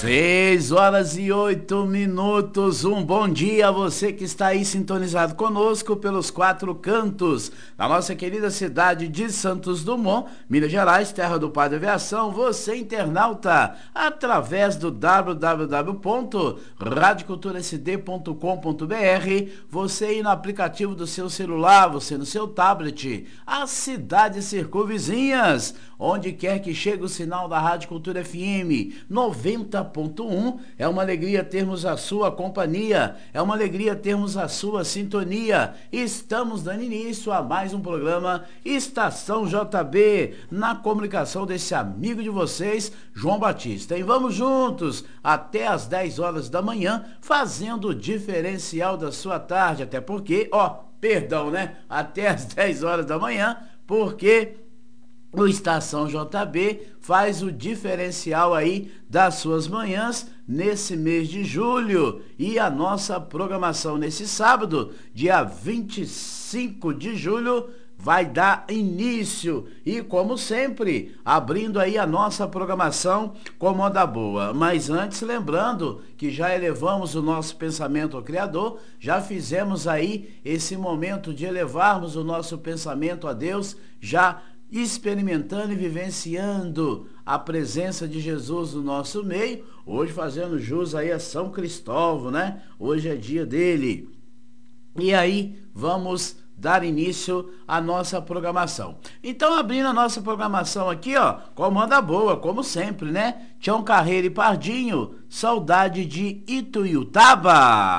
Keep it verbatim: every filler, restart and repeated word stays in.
Seis horas e oito minutos, um bom dia a você que está aí sintonizado conosco pelos quatro cantos da nossa querida cidade de Santos Dumont, Minas Gerais, terra do Pai da Aviação. Você internauta, através do w w w ponto rádio cultura s d ponto com ponto b r, você aí no aplicativo do seu celular, você no seu tablet, as cidades circunvizinhas, onde quer que chegue o sinal da Rádio Cultura F M noventa ponto um, é uma alegria termos a sua companhia, é uma alegria termos a sua sintonia. Estamos dando início a mais um programa Estação J B, na comunicação desse amigo de vocês, João Batista. E vamos juntos até as dez horas da manhã, fazendo o diferencial da sua tarde, até porque, ó, perdão, né? Até as dez horas da manhã, porque o Estação J B faz o diferencial aí das suas manhãs nesse mês de julho. E a nossa programação nesse sábado, dia vinte e cinco de julho, vai dar início. E como sempre, abrindo aí a nossa programação com moda boa. Mas antes, lembrando que já elevamos o nosso pensamento ao Criador, já fizemos aí esse momento de elevarmos o nosso pensamento a Deus, já experimentando e vivenciando a presença de Jesus no nosso meio, hoje fazendo jus aí a São Cristóvão, né? Hoje é dia dele. E aí vamos dar início à nossa programação. Então, abrindo a nossa programação aqui, ó, com moda boa, como sempre, né? Tião Carreiro e Pardinho, Saudade de Ituiutaba.